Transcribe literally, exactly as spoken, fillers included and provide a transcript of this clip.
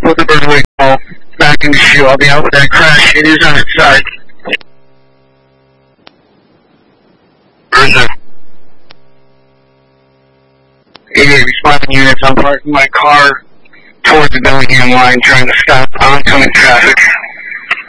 put the burglary call back in the queue. I'll be out with that crash. It is on its side. eighty-eight responding units. I'm parking my car towards the Bellingham line trying to stop oncoming traffic.